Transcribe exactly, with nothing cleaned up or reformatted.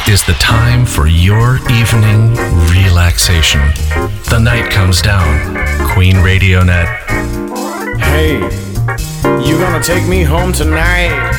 is the time for your evening relaxation. The night comes down. Queen Radio Net. Hey, you gonna take me home tonight?